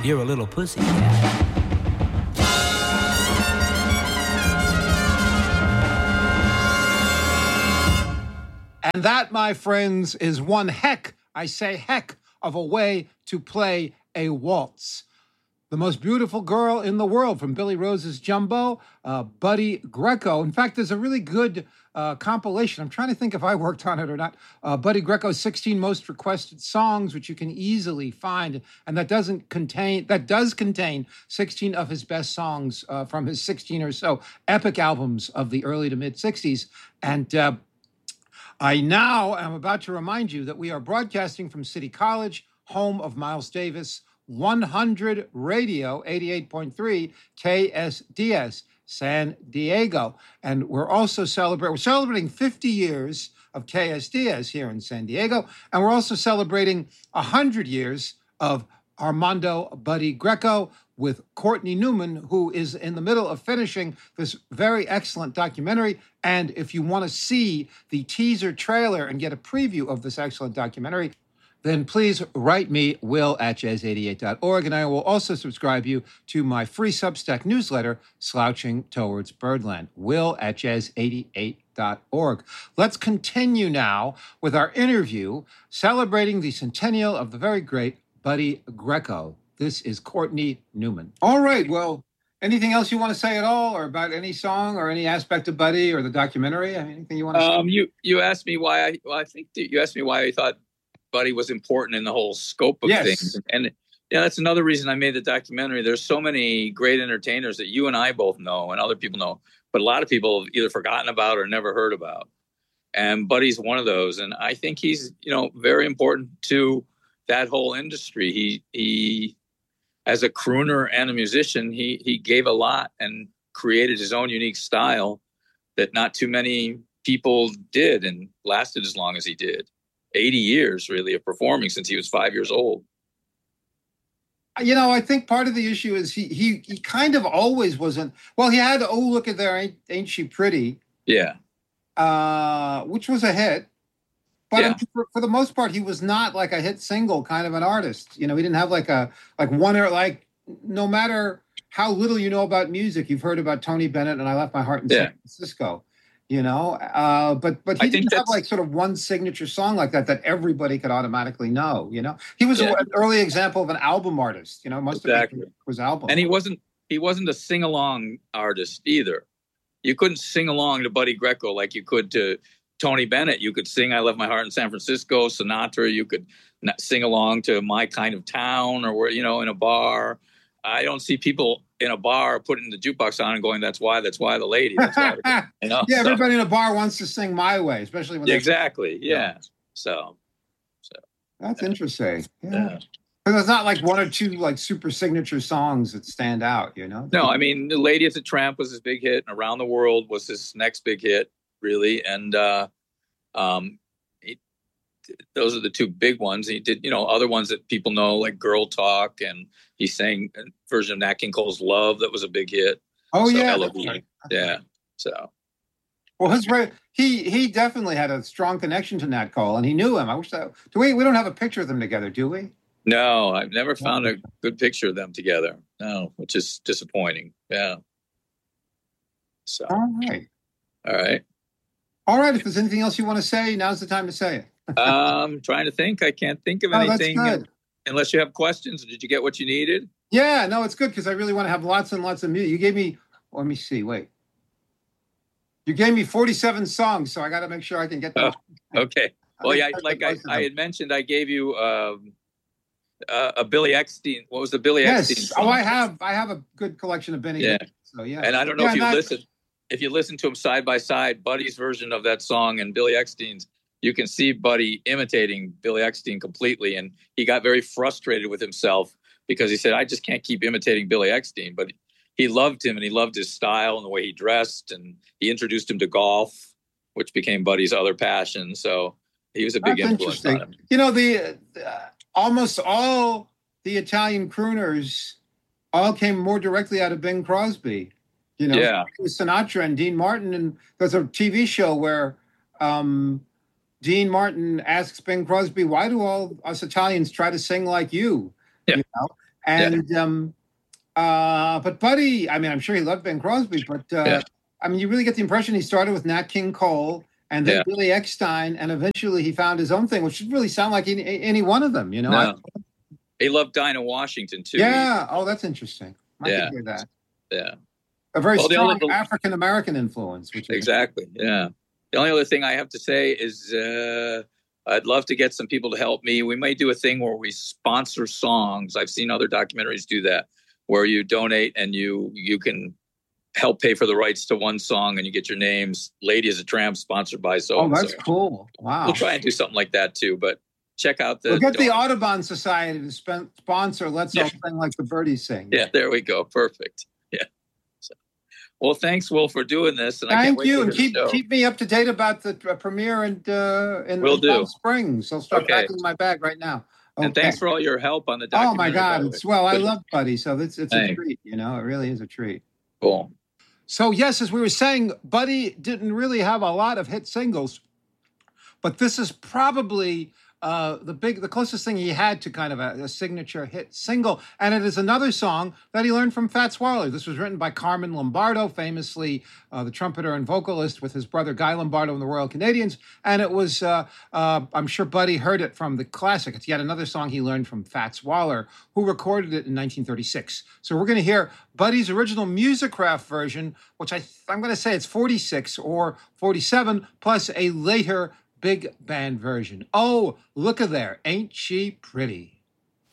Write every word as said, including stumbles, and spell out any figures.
You're a little pussy cat. And that, my friends, is one heck, I say heck, of a way to play a waltz. The most beautiful girl in the world from Billy Rose's Jumbo, uh, Buddy Greco. In fact, there's a really good uh, compilation. I'm trying to think if I worked on it or not. Uh, Buddy Greco's sixteen most requested songs, which you can easily find, and that doesn't contain that does contain sixteen of his best songs uh, from his sixteen or so epic albums of the early to mid sixties. And uh, I now am about to remind you that we are broadcasting from City College, home of Miles Davis, one hundred Radio, eighty-eight point three K S D S, San Diego. And we're also celebrating, we're celebrating fifty years of K S D S here in San Diego. And we're also celebrating one hundred years of Armando Buddy Greco with Courtney Newman, who is in the middle of finishing this very excellent documentary. And if you want to see the teaser trailer and get a preview of this excellent documentary, then please write me, will at jazz eighty-eight dot org, and I will also subscribe you to my free Substack newsletter, Slouching Towards Birdland, will at jazz eighty-eight dot org. Let's continue now with our interview celebrating the centennial of the very great Buddy Greco. This is Courtney Newman. All right, well, anything else you want to say at all, or about any song or any aspect of Buddy or the documentary? I mean, anything you want to um, say? You, you asked me why I, well, I think that you asked me why I thought Buddy was important in the whole scope of Yes. things. And yeah, that's another reason I made the documentary. There's so many great entertainers that you and I both know and other people know, but a lot of people have either forgotten about or never heard about. And Buddy's one of those. And I think he's, you know, very important to that whole industry. He, he, as a crooner and a musician, he, he gave a lot and created his own unique style that not too many people did and lasted as long as he did. eighty years, really, of performing since he was five years old. You know, I think part of the issue is he he he kind of always wasn't. Well, he had "Oh Look at There, Ain't, Ain't She Pretty," Yeah, uh, which was a hit. But Yeah. for, for the most part, he was not like a hit single kind of an artist. You know, he didn't have like a like one or like no matter how little you know about music, you've heard about Tony Bennett and "I Left My Heart in Yeah. San Francisco." You know, uh, but but I he think didn't have that's- like sort of one signature song like that that everybody could automatically know. You know, he was Yeah. a, an early example of an album artist. You know, most Exactly. of it was album. and he wasn't he wasn't a sing along artist either. You couldn't sing along to Buddy Greco like you could to Tony Bennett. You could sing "I Left My Heart in San Francisco," Sinatra. You could not sing along to "My Kind of Town" or where you know in a bar. I don't see people in a bar putting the jukebox on and going, "That's why, that's why the lady." That's why, the-" you know. Yeah, So- everybody in a bar wants to sing "My Way," especially when Yeah, they're exactly. Yeah. So, That's interesting. Yeah. yeah. Because it's not like one or two like super signature songs that stand out, you know? No, I mean, "The Lady at the Tramp" was his big hit, and "Around the World" was his next big hit, really. And uh, um, he, those are the two big ones. He did, you know, other ones that people know, like "Girl Talk," and he sang a version of Nat King Cole's "Love" that was a big hit. Oh, So, yeah. L O that's V. right. Yeah. So, Well, his re- he he definitely had a strong connection to Nat Cole, and he knew him. I wish that do we we don't have a picture of them together, do we? no, I've never found a good picture of them together. No, which is disappointing. Yeah. So, All right, all right. all right. If there's anything else you want to say, now's the time to say it. Um, trying to think. I can't think of Oh, that's anything good. unless you have questions. Did you get what you needed? Yeah, no, it's good because I really want to have lots and lots of music. You gave me. Let me see. Wait. You gave me forty-seven songs, so I got to make sure I can get them. Oh, okay. I Well, think yeah, that's like the I, most of I them. had mentioned, I gave you um, uh, a Billy Eckstein. What was the Billy Eckstein Yes. song? Oh, I have. I have a good collection of Benny. Yeah. Hill, so yeah. And I don't know Yeah, if you that- listen, if you listen to them side by side, Buddy's version of that song and Billy Eckstein's, you can see Buddy imitating Billy Eckstein completely. And he got very frustrated with himself because he said, I just can't keep imitating Billy Eckstein. But he loved him and he loved his style and the way he dressed. And he introduced him to golf, which became Buddy's other passion. So he was a big That's influence on interesting. him. You know, the uh, almost all the Italian crooners all came more directly out of Bing Crosby. You know, Yeah. Sinatra and Dean Martin, and there's a T V show where um, Dean Martin asks Bing Crosby, "Why do all us Italians try to sing like you?" Yeah. You know, And yeah. um, uh, but Buddy, I mean, I'm sure he loved Ben Crosby, but uh, yeah. I mean, you really get the impression he started with Nat King Cole and then yeah. Billy Eckstine, and eventually he found his own thing, which should really sound like any, any one of them, you know. No. I, he loved Dinah Washington too. Yeah. Oh, that's interesting. I yeah. can hear that. Yeah. A very well, strong African American influence. Which exactly. Yeah. The only other thing I have to say is uh, I'd love to get some people to help me. We might do a thing where we sponsor songs. I've seen other documentaries do that, where you donate and you you can help pay for the rights to one song and you get your names. Lady is a Tramp, sponsored by so. Oh, that's cool. Wow. We'll try and do something like that too, but check out the. We'll get the Audubon Society to sp- sponsor Let's All Sing Like the Birdies Sing. Yeah, there we go. Perfect. Yeah. So, well, thanks, Will, for doing this. And Thank I can't wait you, to and hear keep the show. keep me up to date about the uh, premiere and uh, in Will do. Palm Springs. I'll start Okay. packing my bag right now. Okay. And thanks for all your help on the Oh documentary. my God! It's well, I Good. love Buddy, so it's it's Thanks. a treat. You know, it really is a treat. Cool. So yes, as we were saying, Buddy didn't really have a lot of hit singles, but this is probably uh, the big, the closest thing he had to kind of a, a signature hit single, and it is another song that he learned from Fats Waller. This was written by Carmen Lombardo, famously uh, the trumpeter and vocalist with his brother Guy Lombardo and the Royal Canadians, and it was, uh, uh, I'm sure Buddy heard it from the classic. It's yet another song he learned from Fats Waller, who recorded it in nineteen thirty-six. So we're going to hear Buddy's original Musicraft version, which I, I'm going to say it's forty-six or forty-seven, plus a later big band version. Oh, look at there. Ain't she pretty?